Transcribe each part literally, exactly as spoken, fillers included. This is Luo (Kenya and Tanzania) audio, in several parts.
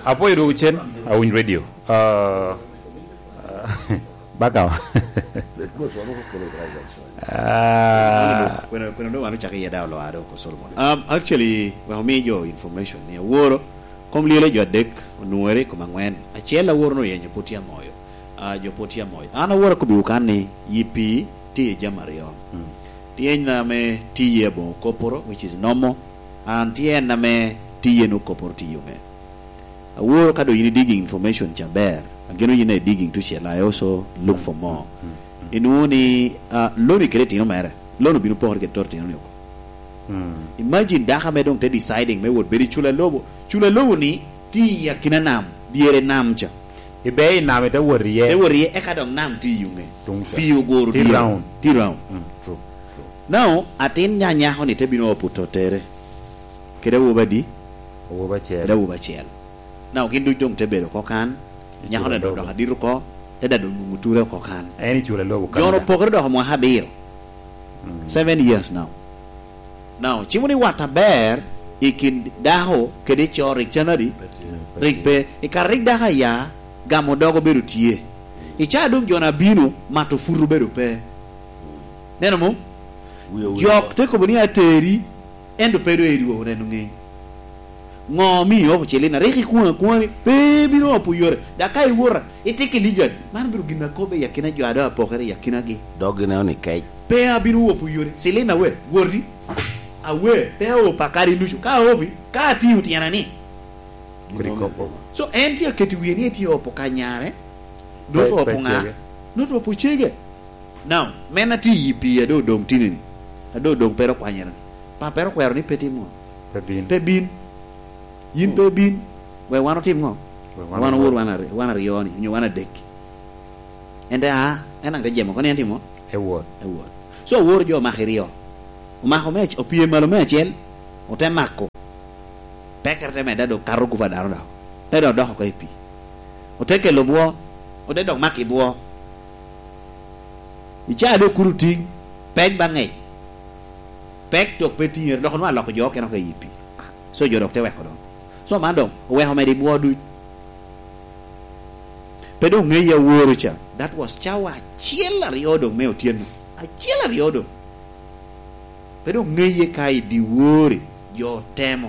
Apo iru chen a win radio. Uh Baka. Ah, when when do want to check it out lo ado ko Solomon. Um actually, we have made your information ne woro kom liele jo dek nuere ko mangwen. Achiela woro no yenye potia moyo. Ah jo potia moyo. Ana woro ko biukani yipi ti jamario. Ti na me ti yebo koporo which is normal and ti na me ti no koporo ti yume. A woro kado yini digging information chaber. Again, you know, digging to shell. I also look for more. In one, uh, loni creating no matter. Lono binu power get torti no. Imagine Daka medong te deciding me would very chula lobo. Chula lobo ni ti ya kinanam. Diere namcha. Ibe name te worry. Te worry ekadong nam ti yunge. Piu goro ti round. Ti round. True. Now, atin nya nya honi te binu oputotere. Keda wobadi. Wobachel. Keda wobachel. Now, kindu jong te bedo kokan. Nyahona do do hadiru ko eda do muture ko kan any chula lobo kan jono pokre do mo habir seven years now now chimuni wata ber ikin daho kede chori chanari rikpe ikarik daha ya gamo dogo beru tie icha dum jona binu mato furu beru pe neno mo jok te ko boni ateri endo pedo eriwo nenu ngi ngomi opo chelina reki kuwa kuwa pe bino opo yore da kai wora iteke lijan man biru gina kobe yakina jo ada pokere yakina gi dogina oni kai pe abinu opo yore selena we wordi awe pe o pakari nuchu ka obi ka ti utiana ni kurikopo so enti aketi wieni eti opo kanyare no to opo nga no to opo chege now mena ti yipi ado dong tinini ado dong pero kwanyara pa pero kwero ni petimo pebin pebin yin pe bin we wano tim ngo wano wor wana wana rioni nyu wana dek ende a ena nge jemo koni antimo e wor e wor so wor jo mahirio ma ho mech opie malo mechel otemako pekerte me dado karu ku badaro da dado do ko ipi oteke lobuo odedo maki buo icha do kuruti pek bangai pek tok petier do kono aloko jo keno ko ipi so jo dokte we ko do so mandong we ho meri buodu pedo ngeya worocha that was chawa chiela riodo me otieno a chiela riodo pedo ngeye kai di wori yo temo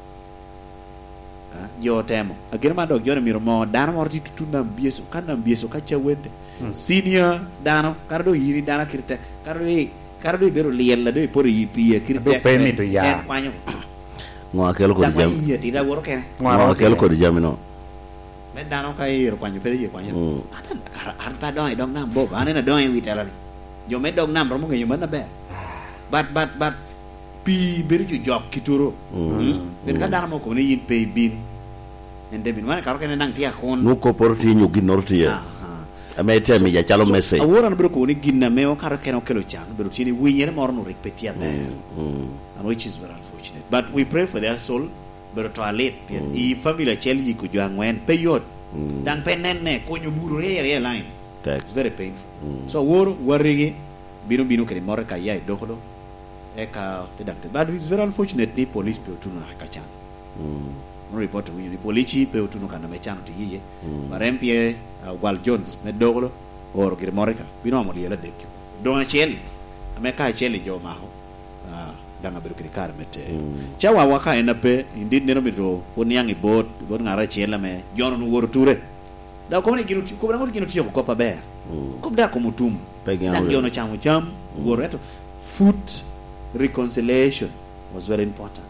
ah yo temo agena mandong yo miro mo dana morti tutuna bieso kana bieso kacha wende senior dana kardo yiri dana kirte kardo kardo bero liella do por yipi kirte pemi to ya kwanyo ngwa kel ko jam iya tidak woro kene ngwa kel ko jamino men dano kay ro kwanyo pere ye kwanyo atan arta dong dong nam bo ane na dong wi telani jo me dong nam ro mo ngi man na be bat bat bat pi beru ju jok kituro ben ka dano mo ko ni yin pe bin en debin man ka ro kene nang tia kon nu ko porti ñu ginorti ya amete mi ja chalo message awora na bro ko ni ginna me o ka ro kene kelo chan bro tini winyere mo no repetia be and which is very unfortunate but we pray for their soul but to alate i family cheli ku jangwen peyot dang penenne ko nyuburu re re line it's very painful so wor warigi binu binu kedi more ka yai dokodo e ka deducted but it's very unfortunate the police pe otuno ka chan no report to the police pe otuno kana me chan to yiye barempie wal jones me dokodo or gir more ka binu amodi yela dekyo don chel ameka cheli jo maho ah danga beru kiri kar mete chawa waka enape indi neno biro oniangi bot bot ngara chela me jono no wor ture da ko ni kinu ko bra ngor kinu tiyo ko pa ber ko da ko mutum da jono chamu cham wor eto food reconciliation was very important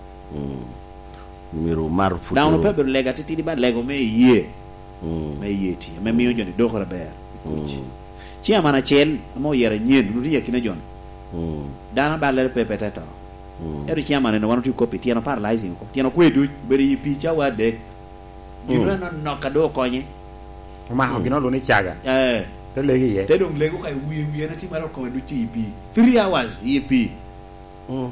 miro mar food da no pe ber lega titi ba lego me ye me yeti me mi joni do ko ber chi amana chel mo yere nyen nu ri yakina jono dana baler pe petata eri chiamane no wanu ti copy tiano paralyzing ko tiano kwedu beri picha wa de gimra no no kado konye ma ho gino lo ni chaga eh te legi ye te dong lego kai wi wi na ti maro ko du ti pi three hours e pi mm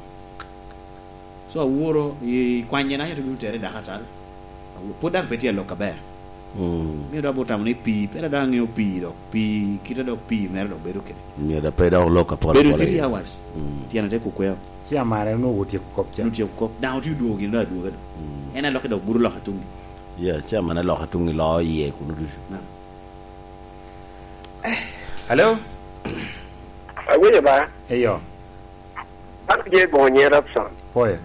so woro i kwanye na yetu tere da kasal podang peti lo kabe mm mi do botam ni pi pera da ngi pi do pi kita do pi mer do beru ke mi da peda lo ka por beru three hours tiana te ku kweo chia mare no wuti ko kopcha no ti ko da ti do gi na do ga ena lo ke do buru lo hatung Yeah, chairman lo hatungi lo ye kunudu. Hello? Awe ba? Hey yo. Ak je bonye rapson. Poye.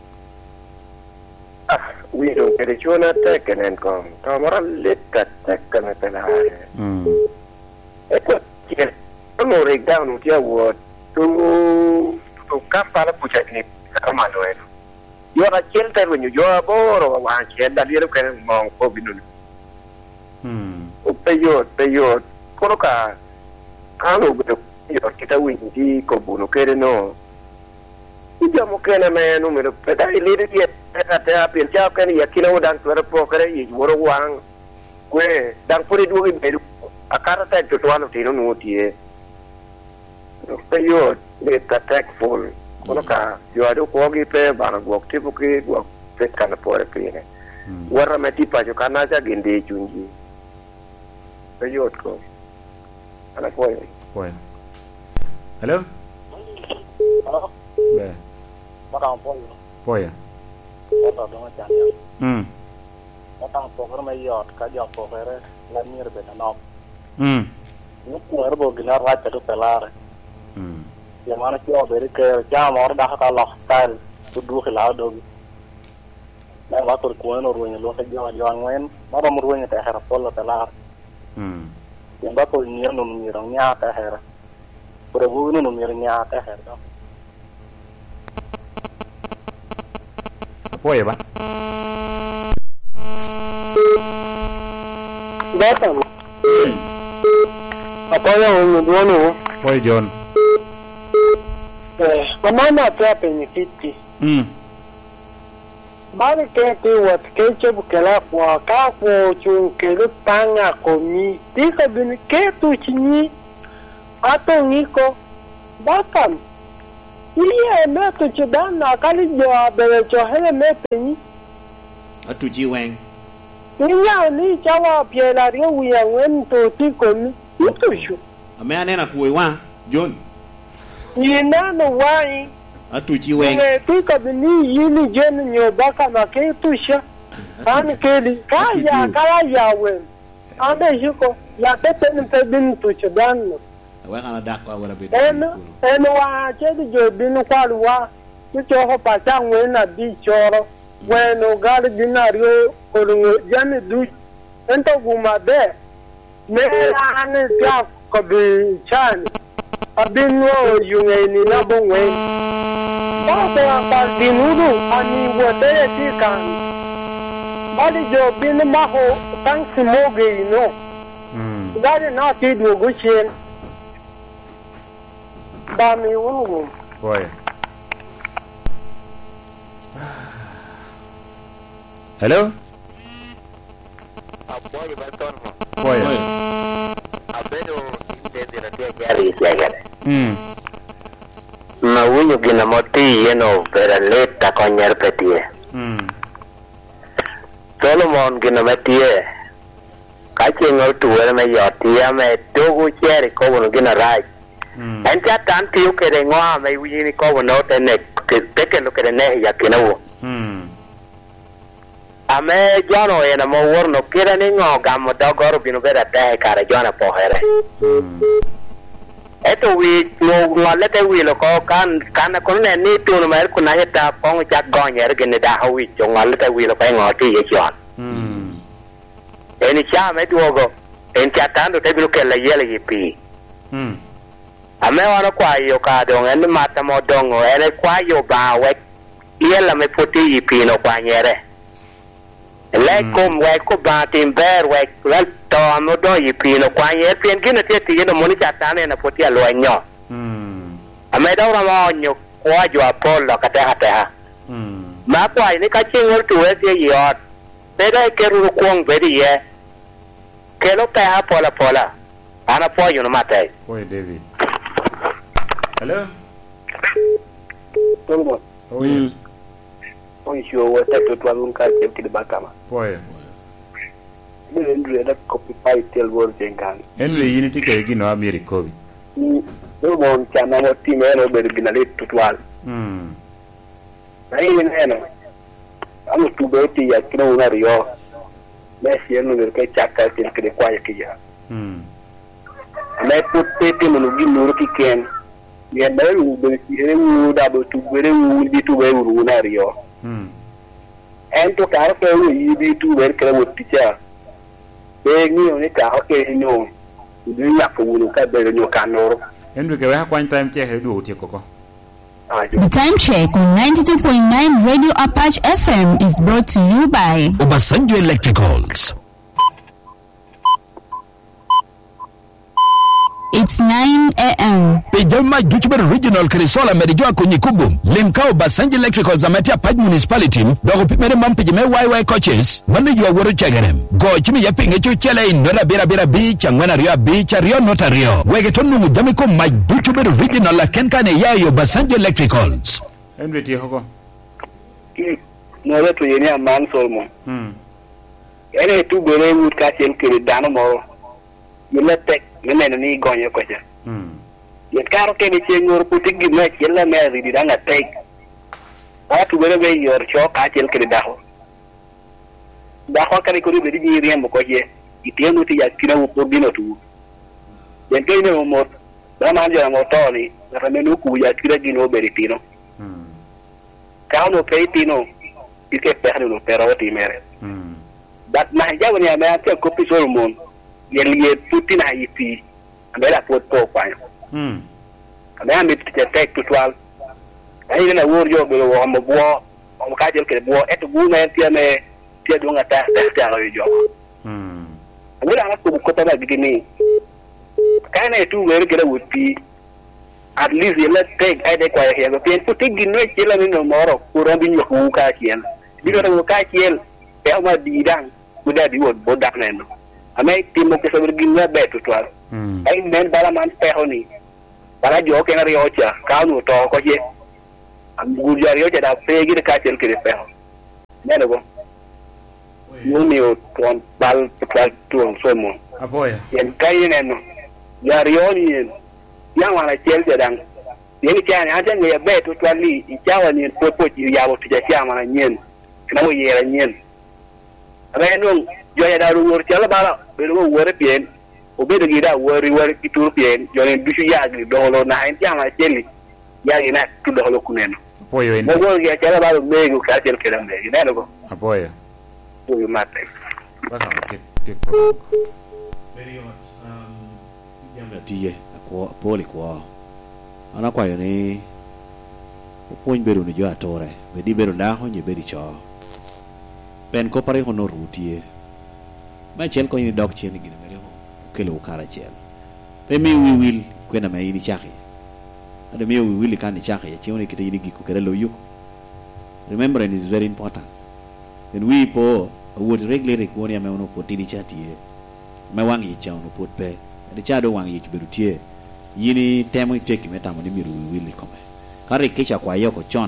Ah, we do kere chona tekenen kom. Kamara letta tekena tena. Mm. Eko je. Ano rig down utia wo tu tu kampala pucha ni kama noe. Yo ra chelter when you yo aboro wa chen daliro kene mong ko binu. Mm. Upeyo peyo kono ka kano gudo yo kita winji ko buno kere no. Ija mo kene me numero peda iliri ye ate apil cha kene yakina udan twere po kere yi woro wang kwe dan puri dugi beru akara ta to twano tino no tie peyo le ta tactful kono ka yo ado ko gi pe bana go tipo ki go pe kana pore kine wara me tipa jo kana ja ginde chunji peyo ko ana ko Poye. Hello? Hello? Be. Bakang poyo. Poye. Ito dong aja ya. Mm. Bakang poker may yot ka jo poker lanir be na nok. Mm. Ni ko erbo ginar ra ta pelar. Mm. Ya mana ki o beri ke ja mor da ka lo style tu du khila do. Na wa tur ko no ruin lo ka jo jo ngwen ma ro ruin ta hera pol pelar. Mm. Yang ba ko ni no mi rong nya ta hera. Pero bu no mi rong nya ta hera. Poye ba? Betul. Apa yang unu Poye John. eh mama ta penyikiti. Mm. Bari ke ti wat ke che bukela kwa ka ko chun ke lu panga ko ni ti ka bin ke tu chini ato ni ko bakam. Iya me tu chudan na kali jo abere cho hele me peni. Atuji weng. Iya ni chawa piela rio wiya wen to ti ko ni. Itu shu. Ame anena kuwe wa John. Ina no wai. Atuji weng. Ne ti ka bini yini jen nyo baka na ke tu sha. An ke li ka ya kala ya wen. Ande shuko ya tete ni pe bin tu chudan no. Wa kana dakwa wala be. En en wa che di jo bin kwalu wa. Ti cho ho pa chang wen na di choro. Bueno gal dinario ko jani du. Ento guma de. Me ane ja ko bi chan. Abin wo yung ni na bong wen. Ba ba ba dinudu ani wo de ti kan. Ba di jo bin ma ho tang si mo ge no. Mm. Ga na ti du gu chen. Ba mi wo. Poye. Hello? Apoyo Barton. Poye. Abedo inde na tia gari siagale. Mm. Ma winyo gina moti yeno vera leta konyer petie. Mm. Solomon gina metie. Kachi ngol tuwele me yotia me dogu cheri kowono gina raj. Mm. En cha tan tiyo kere ngoa me winyi kowono tene teke lo kere nehi yakina wo. Mm. Ame jono ena mo worno kira ni ngo gamo dogoro binu bera tehe kare jona pohere. Mm. Eto wi no ngolete wi lo ko kan kan ko ne ni tu no mer kuna heta pong jak gonyer gene da hawi jo ngolete wi lo ko ngoti ye jon. Mm. Eni cha me duogo en cha tando te bilu kella yele yipi. Mm. Ame wana kwa yo ka dong en mata mo dongo ene kwa yo ba we yela me poti yipi no kwa nyere. Le kom we ko ba timber we wel to no do yipi no kwa nyere pien gina te ti no moni cha tane na poti alo nyo. Mm. Ame da ora mo nyo kwa jo apolo ka te ha te ha. Mm. Ma kwa ni ka chingol tu e te yot. Te da ke ru kwong be di ye. Ke lo te ha pola pola. Ana po yo no mate. Poye David. Hello? Tolmo. Oh yeah. On sure what that to one ka tem ti bakama. Poye. Ni ndre da copy paste tel wor jengan. Henry unity ke gino amiri kobi. Ni no mon chana mo ti me no ber gina le tutwal. Mm. Na hii neno. Amu tu be ti ya kino una rio. me sien no ke chaka til ke kwa ke ya mm me put pepe no gi no ki ken ye da ru be ki re mu da bo tu re mu di tu be ru na rio mm en to ka pe u yi di tu be ke wo ti cha be ni o ni ka o ke no du ya ko wu ka be no ka no endu ke wa kwan time che he du ti ko ko. The time check on ninety-two point nine Radio Apache F M is brought to you by Obasanjo Electricals. It's nine a.m. Pejama Jukiber Regional Krisola Merijua Kunyikubu. Limka Obasanjo Electricals Amatia Paj Municipality. Dogo Pimere Mampijame Y Y coaches. Mande Yua Wuru Chagarem. Go Chimi Yaping Echu Chele in Nora Bira Bira Beach and Wena Rio Beach Rio Nota Rio. Wegetonu Mujamiko Mike Jukiber Regional Kenkane Yayo Obasanjo Electricals. Endu ti hoko. no le to yeni man solmo mm ene tu bere wut ka chen ke dano mo mile tek mile ni gonye ko ja mm ye karo ke ni chen ngor puti gi me chela me ri di danga tek a tu bere be yor cho ka chen ke daho daho ka ni ko be di ri mo ko je itenu ti ya kira wo po bino tu yen ke ni mo da man ja mo to ni ra me no ku ya kira gi no beri tino mm ka no pe tino ike perno no pero ti mere mm dat na ja woni ame ate ko pi solomon ye liye puti na yipi ambela pot po kwa mm ame ame ti tek to twal ai na wor yo be wo mo bo mo ka jel ke bo et bu me ti ame ti do ngata ta ta yo mm ngura na ko ko ta ba gini kana tu mere ke wuti at least ye let take ai de kwa ye go pen puti gino chela ni no moro ko ro bi nyu ka kien bi ro ka kien pe ma di dang buda di wod boda neno amay timo ke sabar ginna betu twal mm ay men bala man pehoni bala jo ke na riocha ka nu to ko je am gu jar yo da pe gi ka tel ke peho neno go yo mi o ton bal twal tuon somo apoya yen kay neno jar yo ni yang wana tel je dang yen cha ni aja ne betu twal li i chawa ni popo ji ya bo tija cha mana nyen na mo yera nyen renung yo ya daru wor chala bala be do wor pien o be do gira wor wor kitur pien yo ne bisu ya gi do lo na en tiama cheli ya gi na tu do lo kuneno apoyo en mo wor ya chala bala be go ka chel kedam be ne go apoya o yo mate baka tik tik very much um yamba tiye ko poli ko ana kwa yo ni opon beru ni jo atore be di beru na ho ni be di cho pen ko pare hono rutie ma chel ko ni dog chen gina mere ho kele o kara chel pe mi wi wil kwena ma ini chahi ade mi wi wil kan chahi che oni kite ini giko kere lo yu remembrance is very important when we po would regularly ko ni ame ono potini chatie ma wangi cha ono pot pe ade cha do wangi beru tie yini temo take meta mo ni mi wi wil ko me kare kicha kwa yoko chon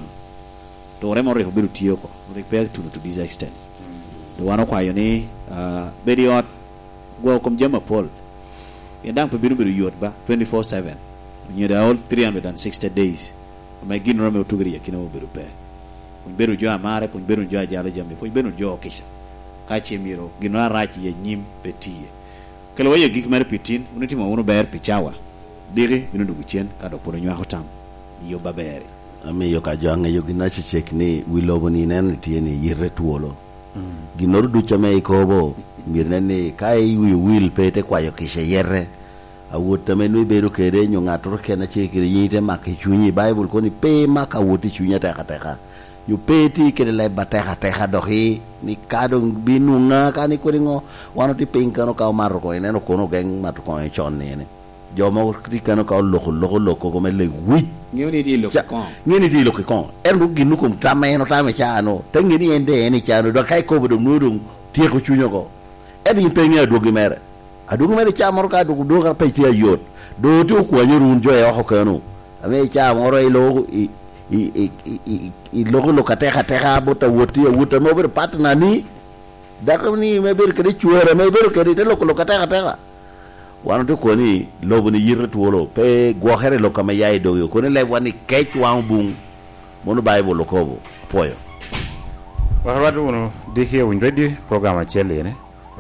to remo re beru tie ko repair to to this extent the one kwa yoni uh very hot welcome jama paul yandang pe biru biru yot ba twenty-four seven you the all three hundred sixty days my gin rame utugri yakina biru pe pun biru jo amare pun biru jo ajala jambe pun biru jo kisha ka chemiro ginwa rachi ye nyim petie kele waye gik mer pitin uniti mo uno ber pichawa dire binu dugu chen ka do pono nywa hotam yo babere ame yo ka jo angeyo ginachi check ni wilobo ni nen tieni yirre tuolo ginor du chame ikobo mirne ni kai wi wil pete kwayo kishe yerre awuta me no beru kere nyo ngato kena chekiri yite make chunyi bible ko ni pe maka wuti chunya ta kata yu peti kele le bateka teka dohi ni kado binunga kani ko ngo wano ti pinkano ka maro ko ene no kono geng matu ko e chonni ne jomo kritikano ka loko loko loko ko mele wi ngeni di loko kon ngeni di loko kon ergo ginu kum tameno tame chano tengeni ende ene chano do kai ko bodum nudum tie ko chunyo ko edi pengi adogi mere adogi mere chamor ka do do ka peti ayot do to ko nyorun jo e ho kanu ame chamoro e logo i i i i logo lokate khate kha bota woti wota mo ber patna ni dakoni me ber kede chuere me ber kede te loko lokate khate kha wano to ko ni lobo ni yirtu wolo pe go xere lo kama yaay do yo ko ne lay wani kech wa bung monu bible lo ko poyo wa wadu no dikhe won ready program a chele ne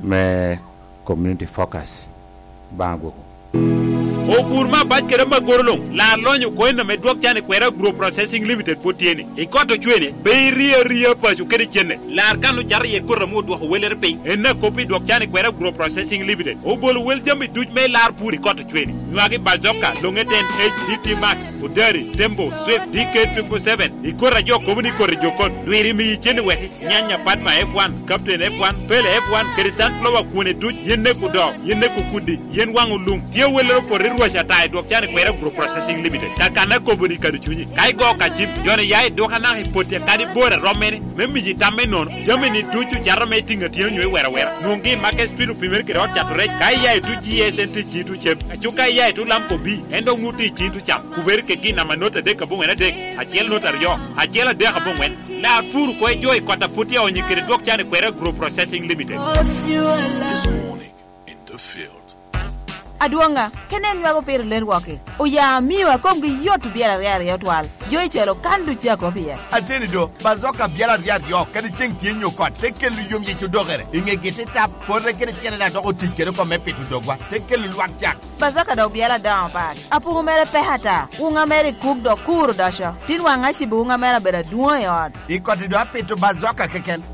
me community focus bango o kurma baj kere ma gorlong la lonyo ko en me dok chane kwera group processing limited potiene e koto chwene be ria ria pa ju kere chene la kanu char ye korra mo do weler pe en na kopi dok chane kwera group processing limited o bol wel jami duj me lar puri koto chwene nwagi bazoka longeten H T Max udari tembo swift D K triple seven e korra jo komuni korra jo kon dwiri mi chene we nyanya padma F one captain F one pele F one kere sunflower kune duj yenne ku do yenne ku kudi yen wangu lum tie weler ko Russia tai dok chane kwera group processing limited kakana ko boni kadu chunyi kai go ka jip jone yai doka na hipote kadi bora romene memmi ji tamme non jameni tuchu jarame tinga tiyo nywe wera wera nungi market street primer kero chature kai yai tu G S N T chi tu chep achuka yai tu lampo bi endo nguti chi tu chap kuber ke kina manota de ka bongena de achiel nota ryo achiel de ka bongwen la furu ko joy kota putia onyi kere dok chane kwera group processing limited. This morning in the field. Aduanga kenen nyago per ler wake o ya miwa kom gi yotu biara riara yotwal joy chelo kandu tia ko biya ateni do bazoka biara riara yo kedi cheng tienyo ko tekel yum yi tudogere inge gete tap porre kedi tiene na dogo tikere ko me pitu dogwa tekel luak jak bazoka do biara da pa apu mere pehata unga mere kuk do kur dasha tin wanga chi bu unga mere bera duo yod ikoti do apitu bazoka keken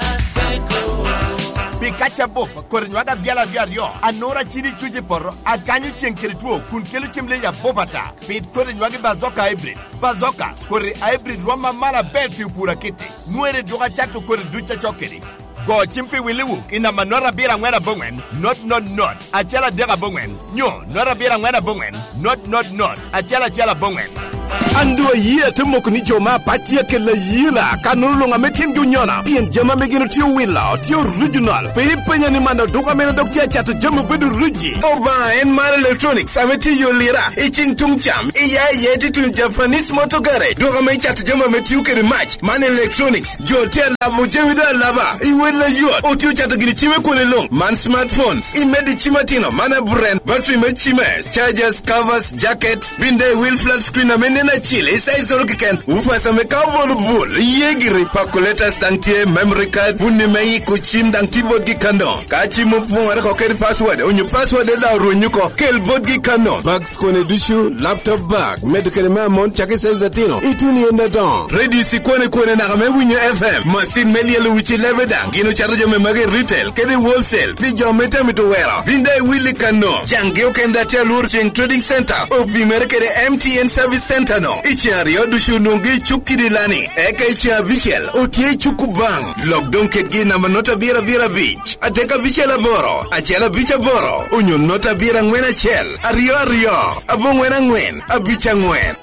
Pikacha bo kornywaga biala biario anora chiri chuje porro akanyu chenkere tuo kun kelu chimle ya bobata pit kornywaga bazoka hybrid bazoka kore hybrid roma mara bel pura kiti nuere doga chato kore ducha chokeri go chimpi wiliwu ina manora bira ngwera bongwen not not not achela dega bongwen nyo nora bira ngwera bongwen not not not achela chela bongwen Ando yie te mokni joma patia ke la yila kanulu nga metin junyona pien jama megino tio willa tio regional pe penya ni manda doka mena doktia chato jama bedu ruji Oba en Mara Electronics ameti yolira iching tungcham iya yeti tu Japanese motor garage doka me chato jama metiu ke match Man Electronics jotel la mujewida laba iwela yot otiu chato gini chime kone long man smartphones imedi chimatino mana brand battery me chime chargers covers jackets binde wheel flat screen amene na chile size ken ufasa me kabol bol yegiri pakuleta stantie memory card bunni mai ku chim dang tibo di kando ka chimu pungara ko ken password onyu password la runyuko kel bodgi kando bags kone dushu laptop bag medical memon chake size tino ituni enda don ready sikone kone na me bunyo F M machine melielo wichi lebeda gino charge me mage retail kede wholesale pijo meta mitu wera binde willy kando jangeo kenda telur ching trading center opi merkede M T N service center no ichari odushu nungi chukidi lani eka ichia vishel otie chukubang lockdown ketgi na manota bira bira beach ateka vishela boro achela bicha boro unyon nota bira ngwena chel ario ario abo ngwena ngwen abicha ngwen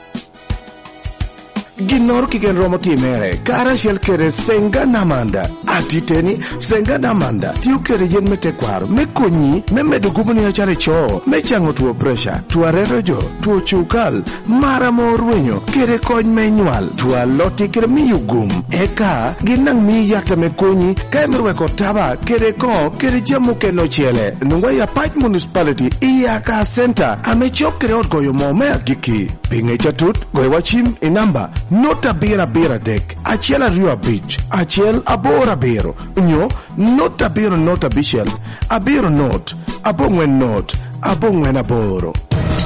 Ginor kigen romo timere kara shel kere senga namanda atiteni senga namanda tiu kere yen mete kwaro me konyi me medo gubuni ya chare cho me chango tuo pressure tuo rerojo tuo chukal mara morwenyo kere kony me nyual tuo loti kere mi yugum eka ginang mi yakta me konyi kaya mirwe ko taba kere ko kere jamu keno chele nungwa ya Pike Municipality iyaka center ame chok kere ot koyo mo me agiki pinge chatut goye wachim inamba nota bira bira dek achiel ario abich achiel abora biro nyo nota biro nota bichel abiro not abongwen not abongwen aboro